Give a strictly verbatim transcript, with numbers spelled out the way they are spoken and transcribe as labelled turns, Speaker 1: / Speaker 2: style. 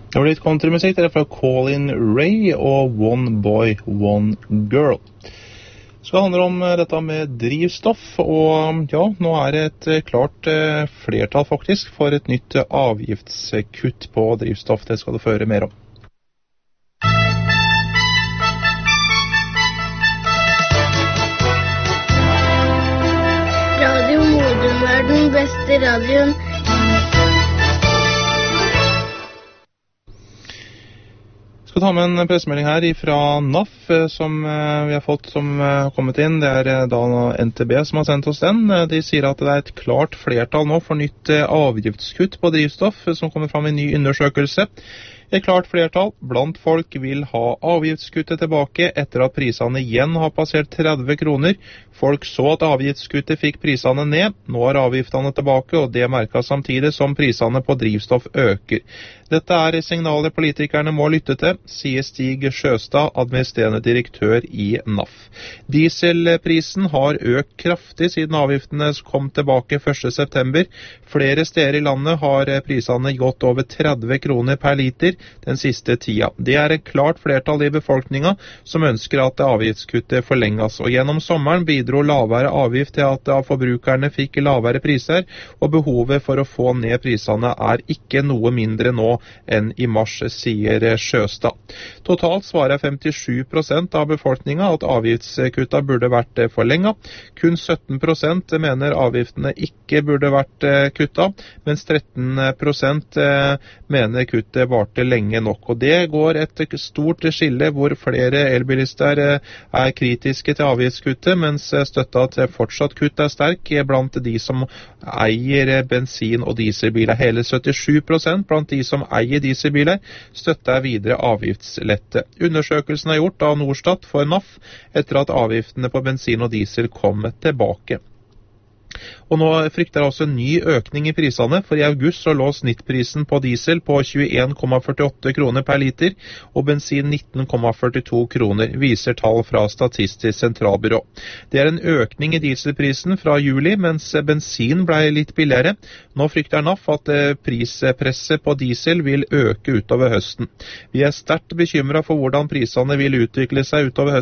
Speaker 1: Det var litt countrymusikk, det er fra Colin Ray og One Boy, One Girl. Så det handler om dette med drivstoff, og ja, nå er det et klart flertall faktisk for et nytt avgiftskutt på drivstoff. Det skal du få høre mer om.
Speaker 2: Radio Modum er den beste radioen.
Speaker 1: Jeg skal ta med en pressemelding her fra N A F som vi har fått som har kommet inn. Det er da N T B som har sendt oss den. De sier at det er et klart flertall nå for nytt avgiftskutt på drivstoff som kommer fram i en ny undersøkelse. Et klart flertall blant folk vil ha avgiftskuttet tilbake etter at prisene igjen har passert tretti kroner. Folk så at avgiftskuttet fikk prisene ned. Nå er avgiftene tilbake, og det merkes samtidig som prisene på drivstoff øker. Dette er signaler politikerne må lytte til, sier Stig Sjøstad, administrerende direktør i N A F. Dieselprisen har økt kraftig siden avgiftene kom tilbake første september. Flere steder i landet har prisene gått over tretti kroner per liter den siste tida. Det er et klart flertall i befolkninga som ønsker at avgiftskuttet forlenges, og gjennom sommeren bidro lavere avgift til at forbrukerne fikk lavere priser, og behovet for å få ned prisene er ikke noe mindre nå enn i mars, sier Sjøstad. Totalt svarer femtisju prosent av befolkninga at avgiftskutta burde vært forlenget. Kun sytten prosent mener avgiftene ikke burde vært kutta, mens tretten prosent mener kuttet varte lenge nok. Og det går et stort skille hvor flere elbilister er kritiske til avgiftskuttet, mens støtta til fortsatt kutt er sterk blant de som eier bensin- og dieselbiler. Hele syttisju prosent blant de som eier dieselbiler støtter videre avgiftslette. Undersøkelsen er gjort av Norstat for N A F etter at avgiftene på bensin og diesel kom tilbake. Og nå frykter altså en ny økning i prisene, for i august så lå snittprisen på diesel på tjueen komma førtiåtte kroner per liter, og bensin nitten komma førtito kroner, viser tall fra Statistisk sentralbyrå. Det er en økning i dieselprisen fra juli, mens bensin ble litt billigere. Nå frykter N A F at prispresset på diesel vil øke utover høsten. Vi er sterkt bekymret for hvordan prisene vil utvikle seg utover høsten,